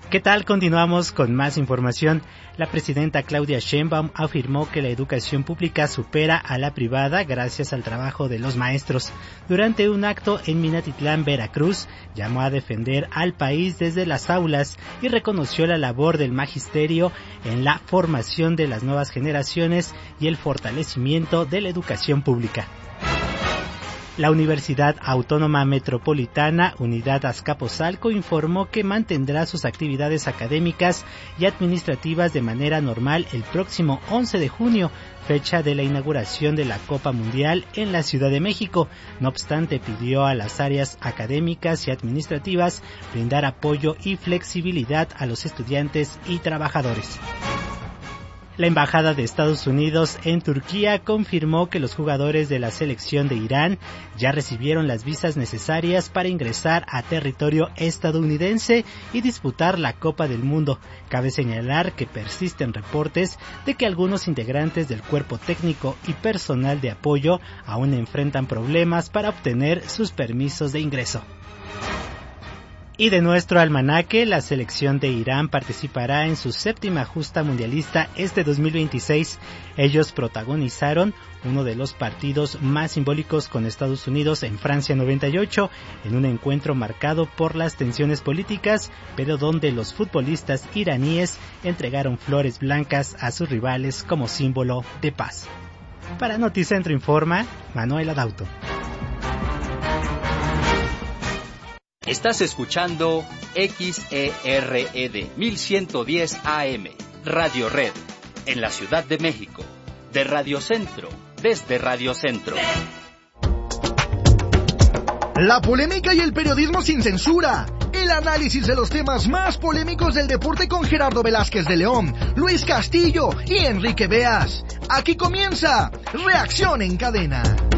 ¿Qué tal? Continuamos con más información. La presidenta Claudia Sheinbaum afirmó que la educación pública supera a la privada gracias al trabajo de los maestros. Durante un acto en Minatitlán, Veracruz, llamó a defender al país desde las aulas y reconoció la labor del magisterio en la formación de las nuevas generaciones y el fortalecimiento de la educación pública. La Universidad Autónoma Metropolitana, Unidad Azcapotzalco, informó que mantendrá sus actividades académicas y administrativas de manera normal el próximo 11 de junio, fecha de la inauguración de la Copa Mundial en la Ciudad de México. No obstante, pidió a las áreas académicas y administrativas brindar apoyo y flexibilidad a los estudiantes y trabajadores. La Embajada de Estados Unidos en Turquía confirmó que los jugadores de la selección de Irán ya recibieron las visas necesarias para ingresar a territorio estadounidense y disputar la Copa del Mundo. Cabe señalar que persisten reportes de que algunos integrantes del cuerpo técnico y personal de apoyo aún enfrentan problemas para obtener sus permisos de ingreso. Y de nuestro almanaque, la selección de Irán participará en su 7ª justa mundialista este 2026. Ellos protagonizaron uno de los partidos más simbólicos con Estados Unidos en Francia 98, en un encuentro marcado por las tensiones políticas, pero donde los futbolistas iraníes entregaron flores blancas a sus rivales como símbolo de paz. Para Noticentro Informa, Manuel Adauto. Estás escuchando XERED 1110 AM, Radio Red, en la Ciudad de México, de Radio Centro, desde Radio Centro. La polémica y el periodismo sin censura. El análisis de los temas más polémicos del deporte con Gerardo Velázquez de León, Luis Castillo y Enrique Beas. Aquí comienza Reacción en Cadena.